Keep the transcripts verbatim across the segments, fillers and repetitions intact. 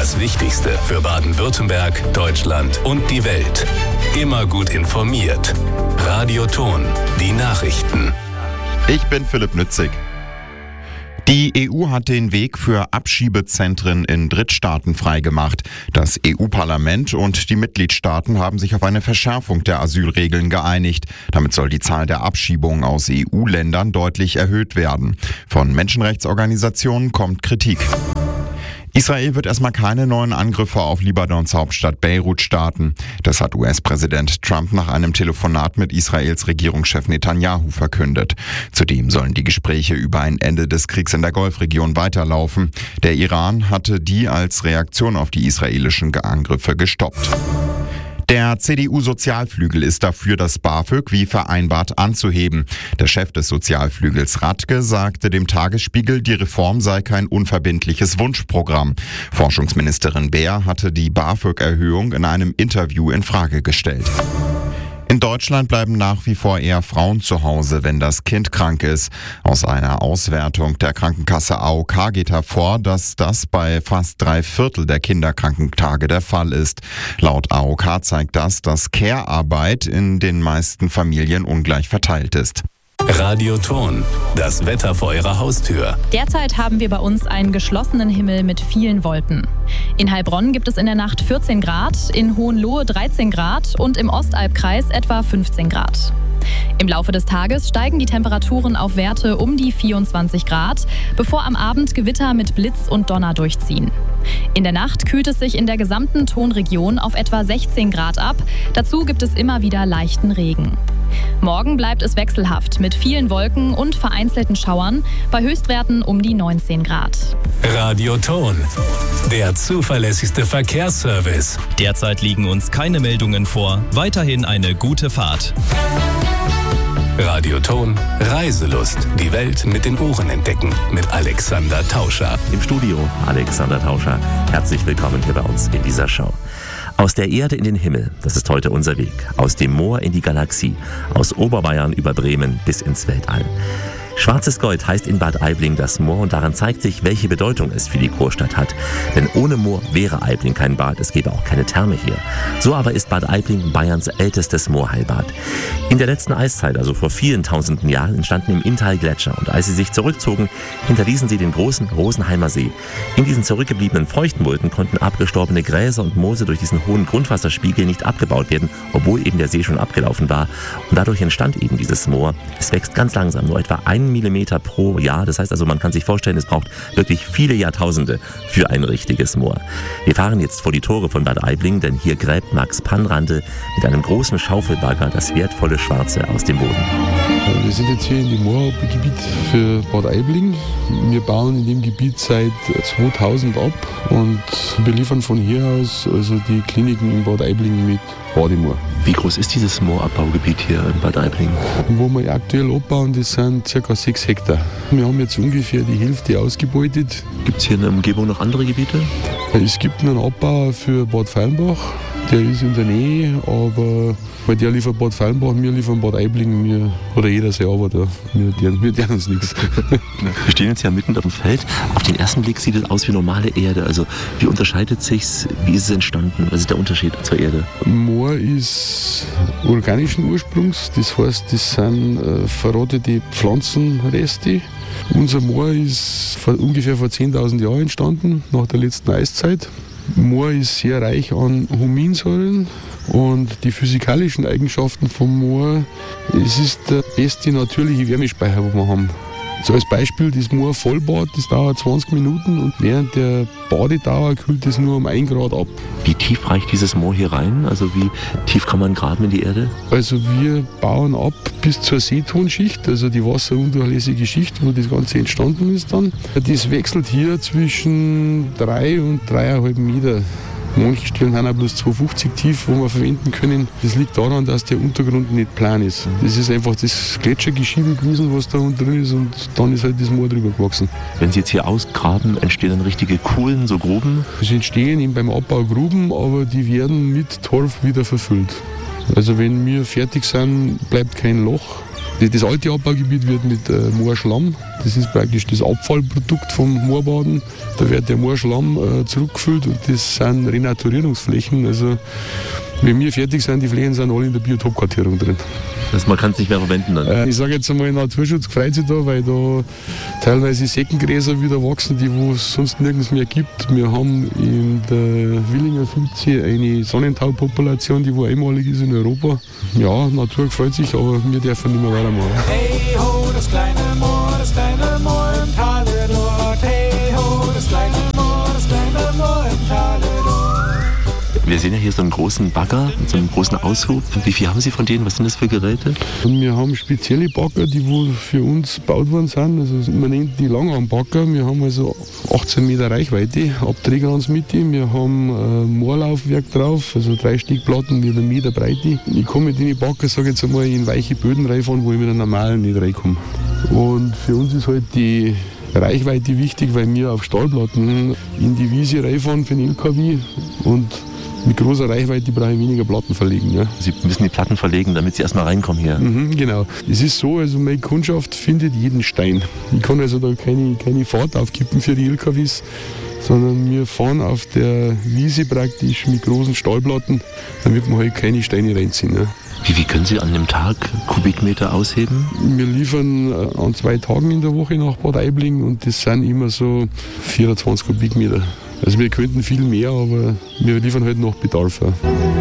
Das Wichtigste für Baden-Württemberg, Deutschland und die Welt. Immer gut informiert. Radio Ton, die Nachrichten. Ich bin Philipp Nützig. Die E U hat den Weg für Abschiebezentren in Drittstaaten freigemacht. Das E U-Parlament und die Mitgliedstaaten haben sich auf eine Verschärfung der Asylregeln geeinigt. Damit soll die Zahl der Abschiebungen aus E U-Ländern deutlich erhöht werden. Von Menschenrechtsorganisationen kommt Kritik. Israel wird erstmal keine neuen Angriffe auf Libanons Hauptstadt Beirut starten. Das hat U S-Präsident Trump nach einem Telefonat mit Israels Regierungschef Netanyahu verkündet. Zudem sollen die Gespräche über ein Ende des Kriegs in der Golfregion weiterlaufen. Der Iran hatte die als Reaktion auf die israelischen Angriffe gestoppt. Der C D U-Sozialflügel ist dafür, das BAföG wie vereinbart anzuheben. Der Chef des Sozialflügels Radke sagte dem Tagesspiegel, die Reform sei kein unverbindliches Wunschprogramm. Forschungsministerin Beer hatte die BAföG-Erhöhung in einem Interview in Frage gestellt. In Deutschland bleiben nach wie vor eher Frauen zu Hause, wenn das Kind krank ist. Aus einer Auswertung der Krankenkasse A O K geht hervor, dass das bei fast drei Viertel der Kinderkrankentage der Fall ist. Laut A O K zeigt das, dass Care-Arbeit in den meisten Familien ungleich verteilt ist. Radio Ton, das Wetter vor Ihrer Haustür. Derzeit haben wir bei uns einen geschlossenen Himmel mit vielen Wolken. In Heilbronn gibt es in der Nacht vierzehn Grad, in Hohenlohe dreizehn Grad und im Ostalbkreis etwa fünfzehn Grad. Im Laufe des Tages steigen die Temperaturen auf Werte um die vierundzwanzig Grad, bevor am Abend Gewitter mit Blitz und Donner durchziehen. In der Nacht kühlt es sich in der gesamten Tonregion auf etwa sechzehn Grad ab. Dazu gibt es immer wieder leichten Regen. Morgen bleibt es wechselhaft mit vielen Wolken und vereinzelten Schauern, bei Höchstwerten um die neunzehn Grad. Radio Ton, der zuverlässigste Verkehrsservice. Derzeit liegen uns keine Meldungen vor. Weiterhin eine gute Fahrt. Radio Ton, Reiselust. Die Welt mit den Ohren entdecken. Mit Alexander Tauscher. Im Studio Alexander Tauscher. Herzlich willkommen hier bei uns in dieser Show. Aus der Erde in den Himmel, das ist heute unser Weg. Aus dem Moor in die Galaxie. Aus Oberbayern über Bremen bis ins Weltall. Schwarzes Gold heißt in Bad Aibling das Moor und daran zeigt sich, welche Bedeutung es für die Kurstadt hat. Denn ohne Moor wäre Aibling kein Bad, es gäbe auch keine Therme hier. So aber ist Bad Aibling Bayerns ältestes Moorheilbad. In der letzten Eiszeit, also vor vielen tausenden Jahren, entstanden im Inntal Gletscher und als sie sich zurückzogen, hinterließen sie den großen Rosenheimer See. In diesen zurückgebliebenen feuchten Mulden konnten abgestorbene Gräser und Moose durch diesen hohen Grundwasserspiegel nicht abgebaut werden, obwohl eben der See schon abgelaufen war. Und dadurch entstand eben dieses Moor. Es wächst ganz langsam, nur etwa ein Millimeter pro Jahr. Das heißt also, man kann sich vorstellen, es braucht wirklich viele Jahrtausende für ein richtiges Moor. Wir fahren jetzt vor die Tore von Bad Aibling, denn hier gräbt Max Pannrandl mit einem großen Schaufelbagger das wertvolle Schwarze aus dem Boden. Wir sind jetzt hier in dem Moorgebiet für Bad Aibling. Wir bauen in dem Gebiet seit zweitausend ab und beliefern von hier aus also die Kliniken in Bad Aibling mit Bademoor. Wie groß ist dieses Moorabbaugebiet hier in Bad Aibling? Wo wir aktuell abbauen, das sind ca. sechs Hektar. Wir haben jetzt ungefähr die Hälfte ausgebeutet. Gibt es hier in der Umgebung noch andere Gebiete? Es gibt einen Abbau für Bad Feilenbach. Der ist in der Nähe, aber weil der liefert Bad Feilenbach, wir liefern Bad Aibling, wir, oder jeder sein Arbeiter, wir deren, wir deren uns nichts. Wir stehen jetzt ja mitten auf dem Feld. Auf den ersten Blick sieht es aus wie normale Erde. Also wie unterscheidet sich's? Wie ist es entstanden? Was ist der Unterschied zur Erde? Moor ist organischen Ursprungs, das heißt, das sind äh, verrottete Pflanzenreste. Unser Moor ist vor, ungefähr vor zehntausend Jahren entstanden, nach der letzten Eiszeit. Moor ist sehr reich an Huminsäuren und die physikalischen Eigenschaften vom Moor, es ist der beste natürliche Wärmespeicher, den wir haben. So als Beispiel, das Moor Vollbad, das dauert zwanzig Minuten und während der Badedauer kühlt es nur um ein Grad ab. Wie tief reicht dieses Moor hier rein? Also wie tief kann man graben in die Erde? Also wir bauen ab bis zur Seetonschicht, also die wasserundurchlässige Schicht, wo das Ganze entstanden ist dann. Das wechselt hier zwischen drei und dreieinhalb Meter. Manche Stellen haben auch bloß zwei Meter fünfzig tief, wo wir verwenden können. Das liegt daran, dass der Untergrund nicht plan ist. Das ist einfach das Gletschergeschiebe gewesen, was da unten drin ist, und dann ist halt das Moor drüber gewachsen. Wenn Sie jetzt hier ausgraben, entstehen dann richtige Kuhlen, so Gruben? Es entstehen eben beim Abbau Gruben, aber die werden mit Torf wieder verfüllt. Also wenn wir fertig sind, bleibt kein Loch. Das alte Abbaugebiet wird mit äh, Moorschlamm Das ist praktisch das Abfallprodukt vom Moorbaden. Da wird der Moorschlamm äh, zurückgefüllt und das sind Renaturierungsflächen. Also wenn wir fertig sind, die Flächen sind alle in der Biotopkartierung drin. Das man kann es nicht mehr verwenden dann? Äh, ich sage jetzt einmal, Naturschutz freut sich da, weil da teilweise Seckengräser wieder wachsen, die wo es sonst nirgends mehr gibt. Wir haben in der Willinger Filze eine Sonnentaupopulation, die wo einmalig ist in Europa. Ja, Natur freut sich, aber wir dürfen nicht mehr weitermachen. Hey ho, das kleine Moor, das kleine Moor im Tale dort. Hey ho, das kleine Moor, das kleine Moor im Tale dort. Wir sehen ja hier so einen großen Bagger mit so einem großen Aushub. Wie viel haben Sie von denen? Was sind das für Geräte? Und wir haben spezielle Bagger, die wo für uns gebaut worden sind. Also man nennt die Langarmbagger. Wir haben also achtzehn Meter Reichweite, Abträger ans Mitte. Wir haben ein Moorlaufwerk drauf, also drei Stickplatten mit einem Meter Breite. Ich kann mit den Bagger, sage ich jetzt einmal, in weiche Böden reinfahren, wo ich mit einem normalen nicht reinkomme. Und für uns ist halt die Reichweite wichtig, weil wir auf Stahlplatten in die Wiese reinfahren für den L K W und mit großer Reichweite brauche ich weniger Platten verlegen. Ja. Sie müssen die Platten verlegen, damit Sie erstmal reinkommen hier. Mhm, genau. Es ist so, also meine Kundschaft findet jeden Stein. Ich kann also da keine, keine Fahrt aufkippen für die L K Ws, sondern wir fahren auf der Wiese praktisch mit großen Stahlplatten, damit wir halt keine Steine reinziehen. Ja. Wie, wie können Sie an einem Tag Kubikmeter ausheben? Wir liefern an zwei Tagen in der Woche nach Bad Aibling und das sind immer so vierundzwanzig Kubikmeter. Also wir könnten viel mehr, aber wir liefern halt noch Bedarf. Ja.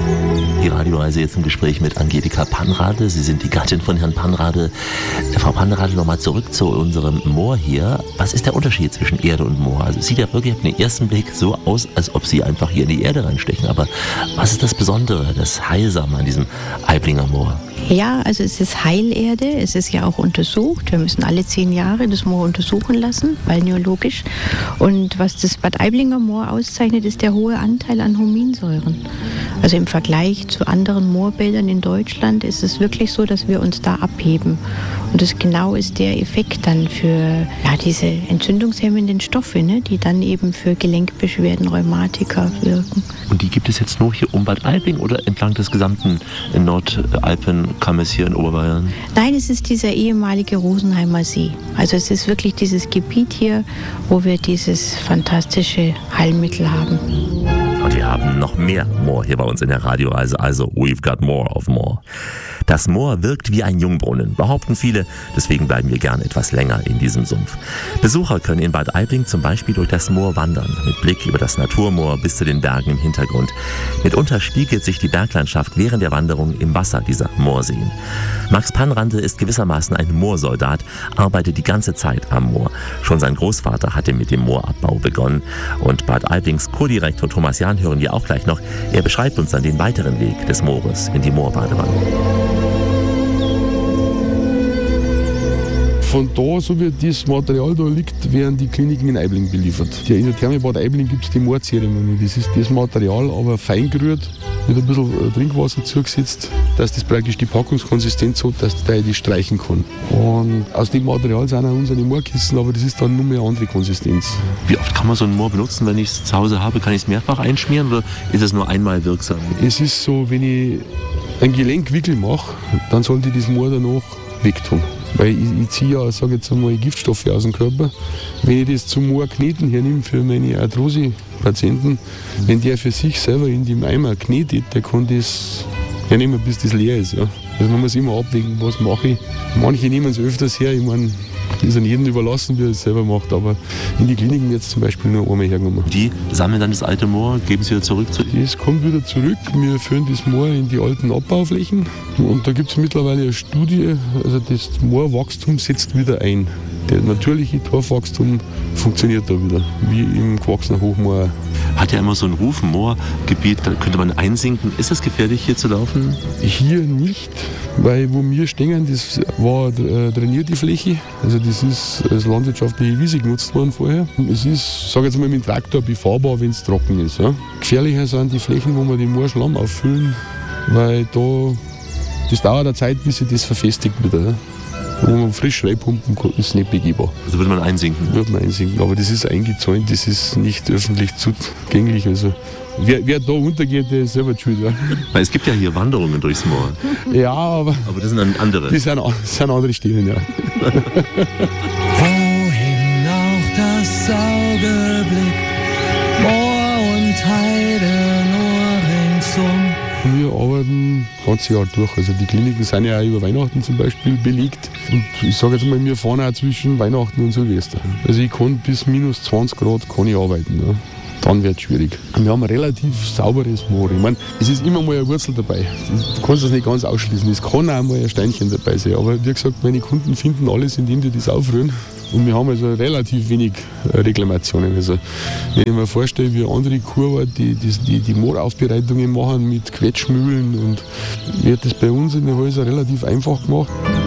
Die Radioreise jetzt im Gespräch mit Angelika Panrade. Sie sind die Gattin von Herrn Panrade. Frau Panrade, nochmal zurück zu unserem Moor hier. Was ist der Unterschied zwischen Erde und Moor? Also es sieht ja wirklich auf den ersten Blick so aus, als ob Sie einfach hier in die Erde reinstechen. Aber was ist das Besondere, das Heilsame an diesem Aiblinger Moor? Ja, also es ist Heilerde, es ist ja auch untersucht. Wir müssen alle zehn Jahre das Moor untersuchen lassen, balneologisch. Und was das Bad Aiblinger Moor auszeichnet, ist der hohe Anteil an Huminsäuren. Also im Vergleich zu anderen Moorbädern in Deutschland ist es wirklich so, dass wir uns da abheben. Und das genau ist der Effekt dann für ja, diese entzündungshemmenden Stoffe, ne, die dann eben für Gelenkbeschwerden, Rheumatiker wirken. Und die gibt es jetzt nur hier um Bad Aibling oder entlang des gesamten Nordalpen-Kammes hier in Oberbayern? Nein, es ist dieser ehemalige Rosenheimer See. Also es ist wirklich dieses Gebiet hier, wo wir dieses fantastische Heilmittel haben. Und wir haben noch mehr Moor hier bei uns in der Radioreise, also we've got more of Moor. Das Moor wirkt wie ein Jungbrunnen, behaupten viele, deswegen bleiben wir gern etwas länger in diesem Sumpf. Besucher können in Bad Aibling zum Beispiel durch das Moor wandern, mit Blick über das Naturmoor bis zu den Bergen im Hintergrund. Mitunter spiegelt sich die Berglandschaft während der Wanderung im Wasser dieser Moorseen. Max Panrade ist gewissermaßen ein Moorsoldat, arbeitet die ganze Zeit am Moor. Schon sein Großvater hatte mit dem Moorabbau begonnen. Und Bad Aiblings Co-Direktor Thomas Jahn hören wir auch gleich noch. Er beschreibt uns dann den weiteren Weg des Moores in die Moorbadewanne. Von da, so wie das Material da liegt, werden die Kliniken in Aibling beliefert. In der Therme Bad Aibling gibt es die Moorzeremonie. Das ist das Material, aber fein gerührt, mit ein bisschen Trinkwasser zugesetzt, dass das praktisch die Packungskonsistenz hat, dass der die streichen kann. Und aus dem Material sind auch unsere Moorkissen, aber das ist dann nur mehr eine andere Konsistenz. Wie oft kann man so ein Moor benutzen, wenn ich es zu Hause habe? Kann ich es mehrfach einschmieren oder ist es nur einmal wirksam? Es ist so, wenn ich ein Gelenkwickel mache, dann sollte ich das Moor danach wegtun. Weil ich, ich ziehe ja, sage jetzt einmal, Giftstoffe aus dem Körper. Wenn ich das zum Moorkneten hernehme für meine Arthrose-Patienten, wenn der für sich selber in dem Eimer knetet, der kann das hernehmen, bis das leer ist. Ja. Also man muss immer abwägen, was mache ich. Manche nehmen es öfters her, ich meine, ist an jedem überlassen, wie er es selber macht, aber in die Kliniken wird es zum Beispiel nur einmal hergenommen. Die sammeln dann das alte Moor, geben es wieder zurück zu Das kommt wieder zurück, wir führen das Moor in die alten Abbauflächen und da gibt es mittlerweile eine Studie, also das Moorwachstum setzt wieder ein. Der natürliche Torfwachstum funktioniert da wieder, wie im gewachsenen Hochmoor. Hat ja immer so einen Ruf, ein Moorgebiet, da könnte man einsinken. Ist es gefährlich, hier zu laufen? Hier nicht, weil wo wir stehen, das war äh, trainierte Fläche. Also das ist als landwirtschaftliche Wiese genutzt worden vorher. Es ist, sage jetzt mal, mit dem Traktor befahrbar, wenn es trocken ist. Ja. Gefährlicher sind die Flächen, wo wir den Moorschlamm auffüllen, weil da, das dauert eine Zeit, bis sich das verfestigt wieder. Ja. Wenn man frisch reinpumpen kann, ist es nicht begehbar. Also würde man einsinken? Würde man einsinken, aber das ist eingezäunt, das ist nicht öffentlich zugänglich. Also wer, wer da untergeht, der ist selber schuld. Ja. Weil es gibt ja hier Wanderungen durchs Moor. Ja, aber, aber das sind dann andere. Das sind, das sind andere Stellen, ja. Blick, Moor und Heide nur ringsum. Wir arbeiten das ganze Jahr durch. Also die Kliniken sind ja auch über Weihnachten zum Beispiel belegt. Und ich sage jetzt mal, wir fahren auch zwischen Weihnachten und Silvester. Also ich kann bis minus zwanzig Grad kann ich arbeiten. Ja. Dann wird es schwierig. Wir haben ein relativ sauberes Moor. Ich meine, es ist immer mal eine Wurzel dabei. Du kannst das nicht ganz ausschließen. Es kann auch mal ein Steinchen dabei sein. Aber wie gesagt, meine Kunden finden alles, indem die das aufrühren. Und wir haben also relativ wenig Reklamationen. Also, wenn ich mir vorstelle, wie andere Kurve, die die, die, die Mooraufbereitungen machen mit Quetschmühlen, und wird das bei uns in den Häusern relativ einfach gemacht.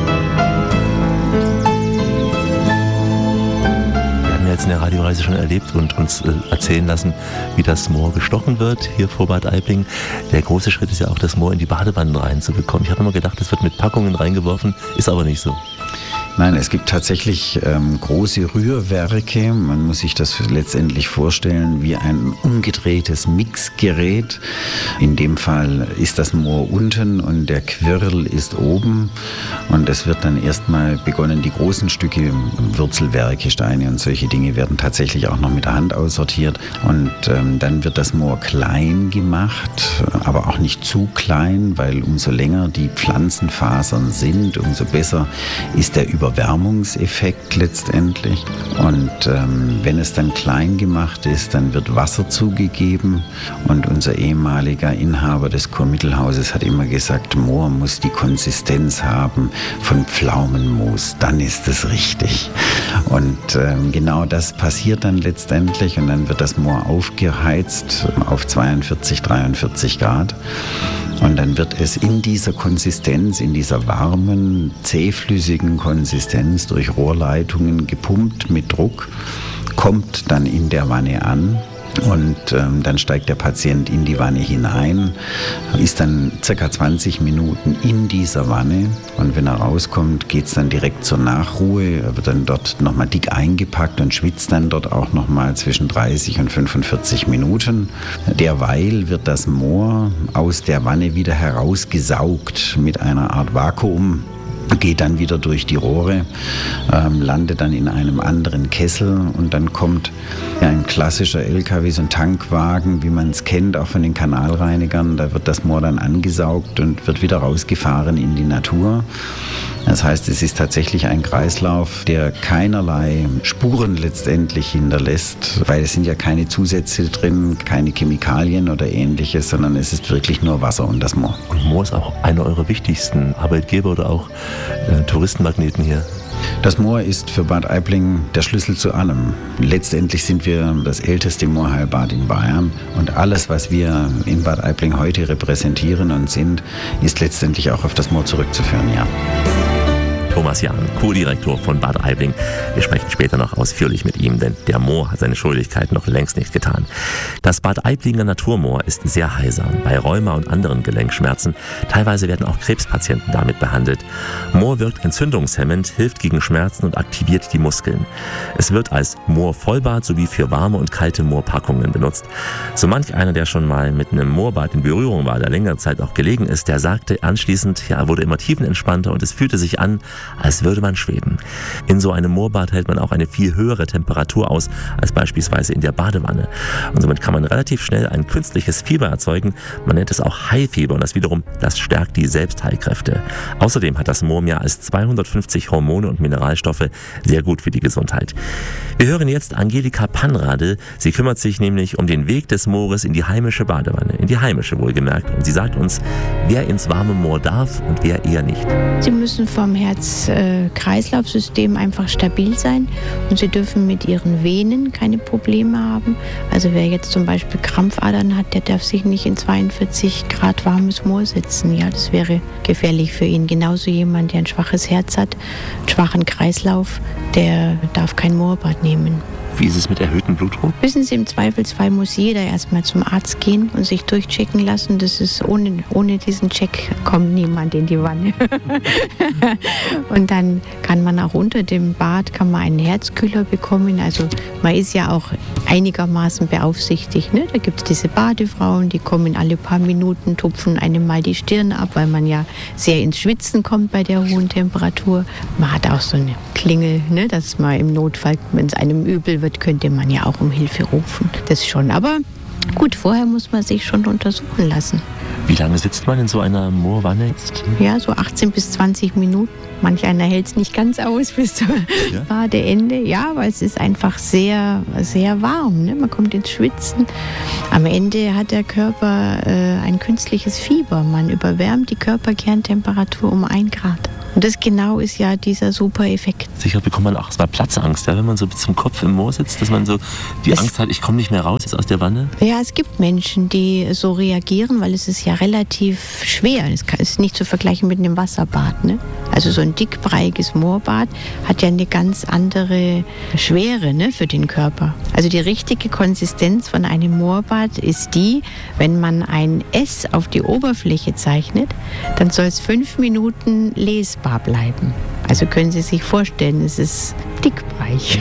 Wir haben jetzt eine Radioreise schon erlebt und uns erzählen lassen, wie das Moor gestochen wird hier vor Bad Aibling. Der große Schritt ist ja auch, das Moor in die Badewannen reinzubekommen. Ich habe immer gedacht, das wird mit Packungen reingeworfen, ist aber nicht so. Nein, es gibt tatsächlich ähm, große Rührwerke. Man muss sich das letztendlich vorstellen wie ein umgedrehtes Mixgerät. In dem Fall ist das Moor unten und der Quirl ist oben. Und es wird dann erstmal begonnen, die großen Stücke, Wurzelwerke, Steine und solche Dinge werden tatsächlich auch noch mit der Hand aussortiert. Und ähm, dann wird das Moor klein gemacht, aber auch nicht zu klein, weil umso länger die Pflanzenfasern sind, umso besser ist der Überwärmungseffekt letztendlich. Und ähm, wenn es dann klein gemacht ist, dann wird Wasser zugegeben. Und unser ehemaliger Inhaber des Kurmittelhauses hat immer gesagt, Moor muss die Konsistenz haben von Pflaumenmus, dann ist es richtig. Und ähm, genau das passiert dann letztendlich, und dann wird das Moor aufgeheizt auf zweiundvierzig, dreiundvierzig Grad. Und dann wird es in dieser Konsistenz, in dieser warmen, zähflüssigen Konsistenz durch Rohrleitungen gepumpt mit Druck, kommt dann in der Wanne an. Und ähm, dann steigt der Patient in die Wanne hinein, ist dann circa zwanzig Minuten in dieser Wanne, und wenn er rauskommt, geht es dann direkt zur Nachruhe. Er wird dann dort nochmal dick eingepackt und schwitzt dann dort auch nochmal zwischen dreißig und fünfundvierzig Minuten. Derweil wird das Moor aus der Wanne wieder herausgesaugt mit einer Art Vakuum. Geht dann wieder durch die Rohre, ähm, landet dann in einem anderen Kessel, und dann kommt ja, ein klassischer L K W, so ein Tankwagen, wie man es kennt, auch von den Kanalreinigern. Da wird das Moor dann angesaugt und wird wieder rausgefahren in die Natur. Das heißt, es ist tatsächlich ein Kreislauf, der keinerlei Spuren letztendlich hinterlässt, weil es sind ja keine Zusätze drin, keine Chemikalien oder ähnliches, sondern es ist wirklich nur Wasser und das Moor. Und Moor ist auch einer eurer wichtigsten Arbeitgeber oder auch äh, Touristenmagneten hier? Das Moor ist für Bad Aibling der Schlüssel zu allem. Letztendlich sind wir das älteste Moorheilbad in Bayern, und alles, was wir in Bad Aibling heute repräsentieren und sind, ist letztendlich auch auf das Moor zurückzuführen, ja. Thomas Jahn, Kurdirektor von Bad Aibling. Wir sprechen später noch ausführlich mit ihm, denn der Moor hat seine Schuldigkeit noch längst nicht getan. Das Bad Aiblinger Naturmoor ist sehr heilsam bei Rheuma und anderen Gelenkschmerzen. Teilweise werden auch Krebspatienten damit behandelt. Moor wirkt entzündungshemmend, hilft gegen Schmerzen und aktiviert die Muskeln. Es wird als Moor-Vollbad sowie für warme und kalte Moorpackungen benutzt. So manch einer, der schon mal mit einem Moorbad in Berührung war, der längere Zeit auch gelegen ist, der sagte anschließend, ja, er wurde immer tiefenentspannter und es fühlte sich an, als würde man schweben. In so einem Moorbad hält man auch eine viel höhere Temperatur aus als beispielsweise in der Badewanne. Und somit kann man relativ schnell ein künstliches Fieber erzeugen. Man nennt es auch Haifieber, und das wiederum, das stärkt die Selbstheilkräfte. Außerdem hat das Moor mehr als zweihundertfünfzig Hormone und Mineralstoffe, sehr gut für die Gesundheit. Wir hören jetzt Angelika Panradl. Sie kümmert sich nämlich um den Weg des Moores in die heimische Badewanne, in die heimische wohlgemerkt. Und sie sagt uns, wer ins warme Moor darf und wer eher nicht. Sie müssen vom Herz-Kreislauf-System einfach stabil sein, und Sie dürfen mit Ihren Venen keine Probleme haben. Also wer jetzt zum Beispiel Krampfadern hat, der darf sich nicht in zweiundvierzig Grad warmes Moor setzen. Ja, das wäre gefährlich für ihn. Genauso jemand, der ein schwaches Herz hat, einen schwachen Kreislauf, der darf kein Moorbad nehmen. Wie ist es mit erhöhtem Blutdruck? Wissen Sie, im Zweifelsfall muss jeder erstmal zum Arzt gehen und sich durchchecken lassen. Das ist ohne, ohne diesen Check kommt niemand in die Wanne. Und dann kann man auch unter dem Bad kann man einen Herzkühler bekommen. Also man ist ja auch einigermaßen beaufsichtigt. Ne? Da gibt es diese Badefrauen, die kommen alle paar Minuten, tupfen einem mal die Stirn ab, weil man ja sehr ins Schwitzen kommt bei der hohen Temperatur. Man hat auch so eine Klingel, ne? Dass man im Notfall, wenn es einem übel wird, wird, könnte man ja auch um Hilfe rufen. Das schon, aber gut, vorher muss man sich schon untersuchen lassen. Wie lange sitzt man in so einer Moorwanne jetzt? Ja, so achtzehn bis zwanzig Minuten. Manch einer hält es nicht ganz aus bis zum ja? Badeende. Ja, aber es ist einfach sehr, sehr warm. Ne? Man kommt ins Schwitzen. Am Ende hat der Körper äh, ein künstliches Fieber. Man überwärmt die Körperkerntemperatur um ein Grad. Und das genau ist ja dieser super Effekt. Sicher bekommt man auch mal Platzangst, ja, wenn man so bis zum Kopf im Moor sitzt, dass man so die es Angst hat, ich komme nicht mehr raus jetzt aus der Wanne. Ja, es gibt Menschen, die so reagieren, weil es ist ja relativ schwer. Es ist nicht zu vergleichen mit einem Wasserbad. Ne? Also so ein dickbreiiges Moorbad hat ja eine ganz andere Schwere, ne, für den Körper. Also die richtige Konsistenz von einem Moorbad ist die, wenn man ein S auf die Oberfläche zeichnet, dann soll es fünf Minuten lesbar bleiben. Also können Sie sich vorstellen, es ist dickbreich.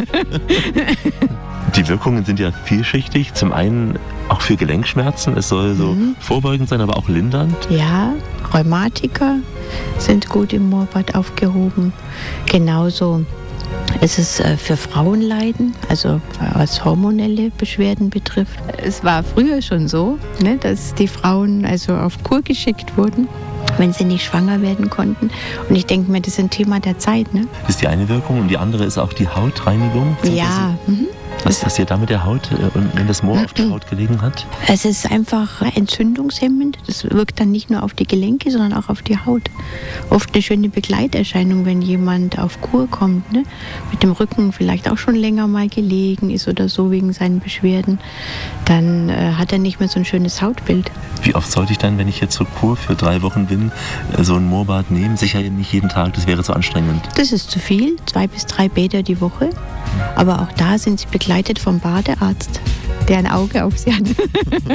Die Wirkungen sind ja vielschichtig. Zum einen auch für Gelenkschmerzen. Es soll so mhm. vorbeugend sein, aber auch lindernd. Ja, Rheumatiker sind gut im Moorbad aufgehoben. Genauso ist es für Frauenleiden, also was hormonelle Beschwerden betrifft. Es war früher schon so, ne, dass die Frauen also auf Kur geschickt wurden, wenn sie nicht schwanger werden konnten. Und ich denke mir, das ist ein Thema der Zeit. Ne? Das ist die eine Wirkung und die andere ist auch die Hautreinigung. Ja. Mhm. Was passiert da mit der Haut, wenn das Moor auf der Haut gelegen hat? Es ist einfach entzündungshemmend. Das wirkt dann nicht nur auf die Gelenke, sondern auch auf die Haut. Oft eine schöne Begleiterscheinung, wenn jemand auf Kur kommt, ne? Mit dem Rücken vielleicht auch schon länger mal gelegen ist oder so wegen seinen Beschwerden. Dann äh, hat er nicht mehr so ein schönes Hautbild. Wie oft sollte ich dann, wenn ich jetzt zur Kur für drei Wochen bin, so ein Moorbad nehmen? Sicher nicht jeden Tag, das wäre zu anstrengend. Das ist zu viel, zwei bis drei Bäder die Woche. Aber auch da sind sie begleitet vom Badearzt, der ein Auge auf sie hat.